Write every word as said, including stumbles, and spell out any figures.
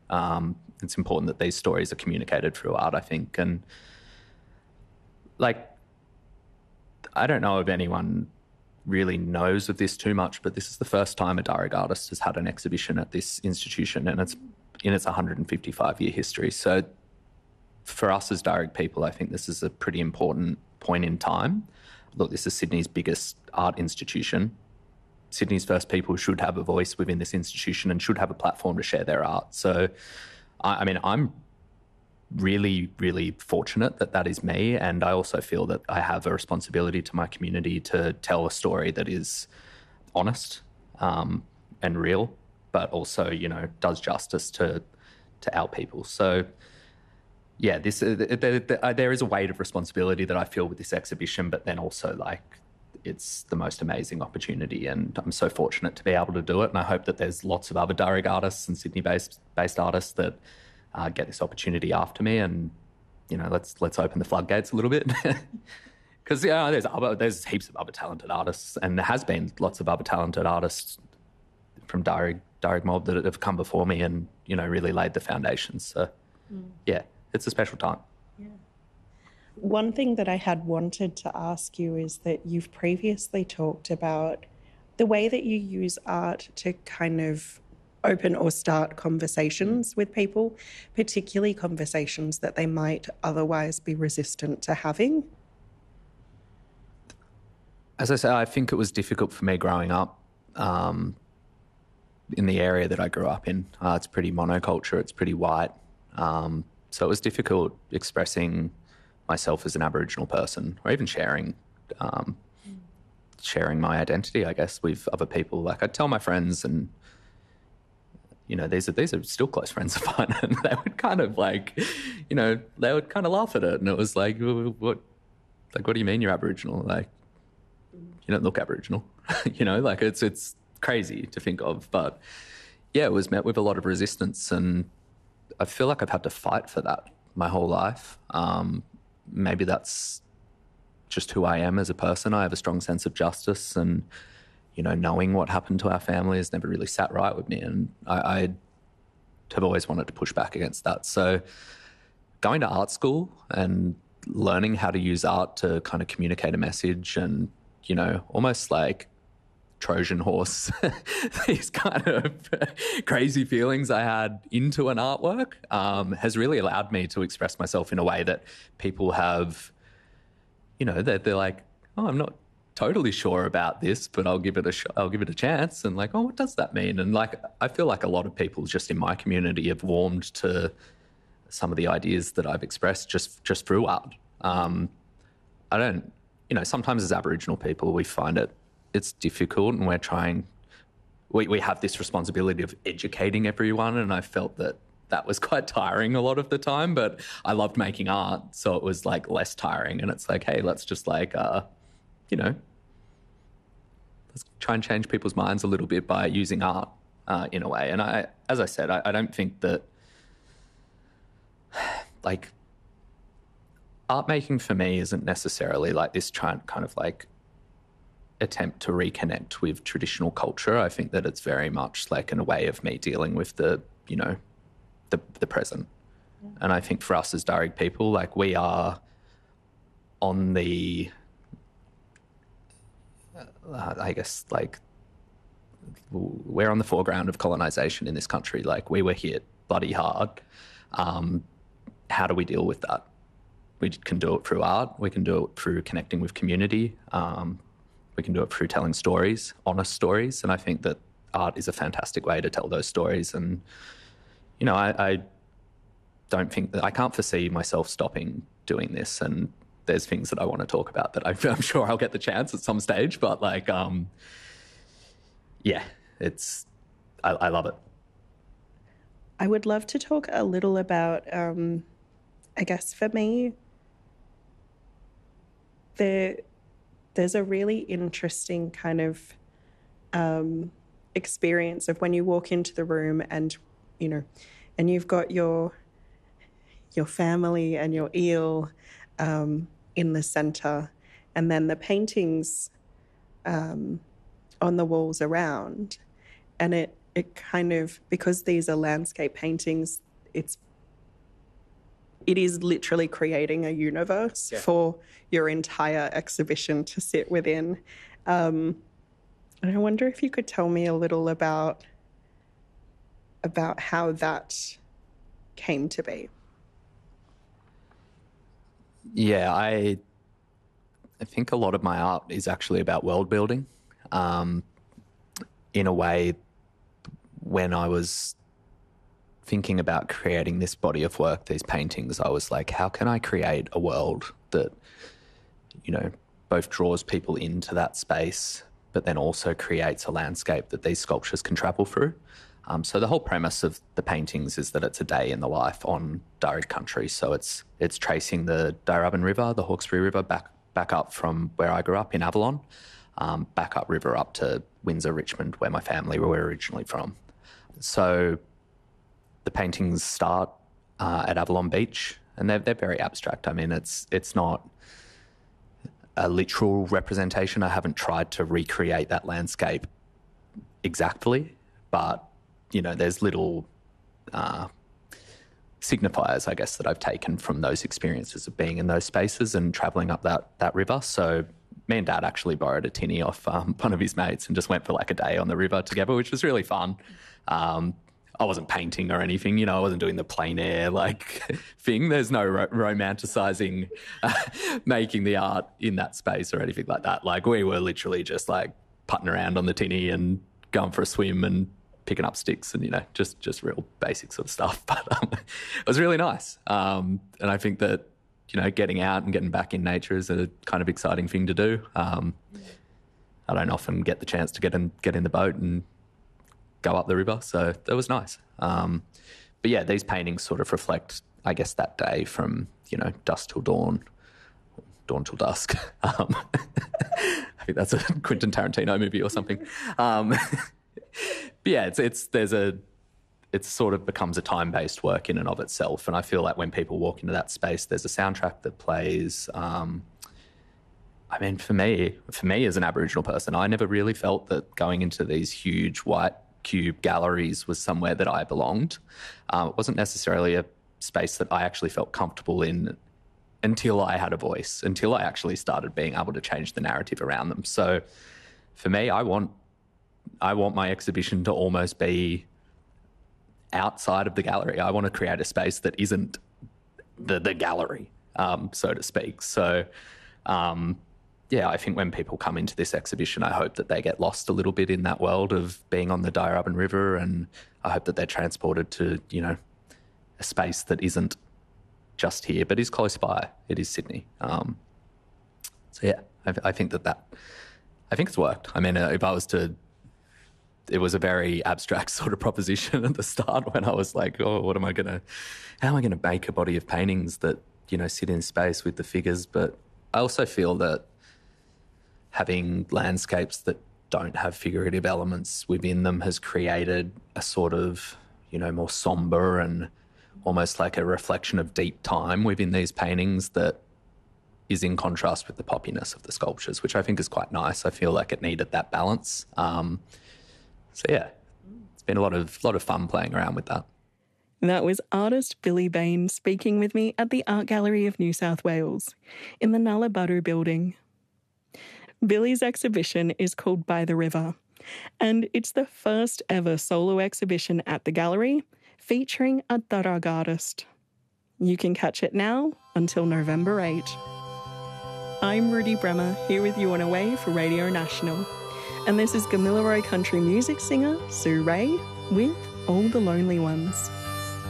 Um, it's important that these stories are communicated through art, I think. And, like, I don't know if anyone really knows of this too much, but this is the first time a Darug artist has had an exhibition at this institution, and it's in its one hundred fifty-five year history. So for us as Darug people, I think this is a pretty important point in time. Look, this is Sydney's biggest art institution. Sydney's first people should have a voice within this institution and should have a platform to share their art. So, I, I mean, I'm really, really fortunate that that is me. And I also feel that I have a responsibility to my community to tell a story that is honest um, and real, but also, you know, does justice to to our people. So, yeah, this uh, there, there, there is a weight of responsibility that I feel with this exhibition, but then also, like, it's the most amazing opportunity, and I'm so fortunate to be able to do it. And I hope that there's lots of other Darug artists and Sydney-based based artists that uh, get this opportunity after me. And, you know, let's let's open the floodgates a little bit, because yeah, there's other, there's heaps of other talented artists, and there has been lots of other talented artists from Darug Darug Mob that have come before me, and, you know, really laid the foundations. So mm. yeah, it's a special time. Yeah. One thing that I had wanted to ask you is that you've previously talked about the way that you use art to kind of open or start conversations with people, particularly conversations that they might otherwise be resistant to having. As I say, I think it was difficult for me growing up um, in the area that I grew up in. Uh, it's pretty monoculture, it's pretty white. Um, so it was difficult expressing myself as an Aboriginal person, or even sharing um, mm. sharing my identity, I guess, with other people. Like, I'd tell my friends, and, you know, these are these are still close friends of mine, and they would kind of, like, you know, they would kind of laugh at it, and it was like, what, like, what do you mean you're Aboriginal? Like, you don't look Aboriginal, you know, like, it's it's crazy to think of. But yeah, it was met with a lot of resistance, and I feel like I've had to fight for that my whole life. Um, maybe that's just who I am as a person. I have a strong sense of justice, and, you know, knowing what happened to our family has never really sat right with me, and I, I have always wanted to push back against that. So going to art school and learning how to use art to kind of communicate a message, and, you know, almost like Trojan horse these kind of crazy feelings I had into an artwork um, has really allowed me to express myself in a way that people have, you know, they're, they're like, oh, I'm not totally sure about this, but I'll give it a sh- I'll give it a chance. And, like, oh, what does that mean? And, like, I feel like a lot of people just in my community have warmed to some of the ideas that I've expressed just just through art. Um, I don't, you know, sometimes as Aboriginal people we find it it's difficult, and we're trying, we, we have this responsibility of educating everyone, and I felt that that was quite tiring a lot of the time, but I loved making art, so it was, like, less tiring. And it's like, hey, let's just, like, uh, you know, let's try and change people's minds a little bit by using art uh, in a way. And I, as I said, I, I don't think that, like, art making for me isn't necessarily like this trying kind of like attempt to reconnect with traditional culture. I think that it's very much like in a way of me dealing with the, you know, the the present. Yeah. And I think for us as Darug people, like, we are on the, uh, I guess, like, we're on the foreground of colonisation in this country. Like, we were hit bloody hard. Um, how do we deal with that? We can do it through art. We can do it through connecting with community. Um, we can do it through telling stories, honest stories. And I think that art is a fantastic way to tell those stories. And, you know, I, I don't think that I can't foresee myself stopping doing this. And there's things that I want to talk about that I'm sure I'll get the chance at some stage. But, like, um, yeah, it's, I, I love it. I would love to talk a little about, um, I guess for me, there, there's a really interesting kind of um, experience of when you walk into the room and, you know, and you've got your your family and your eel um, in the centre, and then the paintings um, on the walls around, and it it kind of, because these are landscape paintings, it's it is literally creating a universe yeah. for your entire exhibition to sit within. Um, and I wonder if you could tell me a little about about how that came to be. Yeah, I I think a lot of my art is actually about world building. Um, in a way, when I was thinking about creating this body of work, these paintings, I was like, how can I create a world that, you know, both draws people into that space, but then also creates a landscape that these sculptures can travel through? Um, so the whole premise of the paintings is that it's a day in the life on Darug country. So it's it's tracing the Darebin River, the Hawkesbury River, back back up from where I grew up in Avalon, um, back up river up to Windsor, Richmond, where my family were originally from. So the paintings start uh, at Avalon Beach, and they're they're very abstract. I mean, it's it's not a literal representation. I haven't tried to recreate that landscape exactly, but you know, there's little uh, signifiers, I guess, that I've taken from those experiences of being in those spaces and travelling up that that river. So me and Dad actually borrowed a tinny off um, one of his mates and just went for like a day on the river together, which was really fun. Um, I wasn't painting or anything, you know, I wasn't doing the plein air like thing. There's no ro- romanticising uh, making the art in that space or anything like that. Like we were literally just like putting around on the tinny and going for a swim and picking up sticks and, you know, just, just real basic sort of stuff. But um, it was really nice. Um, and I think that, you know, getting out and getting back in nature is a kind of exciting thing to do. Um, I don't often get the chance to get in, get in the boat and go up the river. So that was nice. Um, but yeah, these paintings sort of reflect, I guess, that day from, you know, dusk till dawn, dawn till dusk. Um, I think that's a Quentin Tarantino movie or something. Um, But yeah, it's it's there's a it sort of becomes a time-based work in and of itself, and I feel like when people walk into that space, there's a soundtrack that plays. Um, I mean, for me, for me as an Aboriginal person, I never really felt that going into these huge white cube galleries was somewhere that I belonged. Um, it wasn't necessarily a space that I actually felt comfortable in until I had a voice, until I actually started being able to change the narrative around them. So for me, I want. I want my exhibition to almost be outside of the gallery. I want to create a space that isn't the the gallery, um, so to speak. So, um, yeah, I think when people come into this exhibition, I hope that they get lost a little bit in that world of being on the Darebin River, and I hope that they're transported to, you know, a space that isn't just here, but is close by. It is Sydney. Um, so, yeah, I, I think that that, I think it's worked. I mean, uh, if I was to it was a very abstract sort of proposition at the start when I was like, oh, what am I going to, how am I going to make a body of paintings that, you know, sit in space with the figures? But I also feel that having landscapes that don't have figurative elements within them has created a sort of, you know, more somber and almost like a reflection of deep time within these paintings that is in contrast with the poppiness of the sculptures, which I think is quite nice. I feel like it needed that balance. Um, So, yeah, it's been a lot of lot of fun playing around with that. That was artist Billy Bain speaking with me at the Art Gallery of New South Wales in the Nullarbor building. Billy's exhibition is called By the River, and it's the first ever solo exhibition at the gallery featuring a Darug artist. You can catch it now until November eighth. I'm Rudy Bremer, here with you on Away for Radio National. And this is Gamilaroi country music singer Sue Ray with All the Lonely Ones.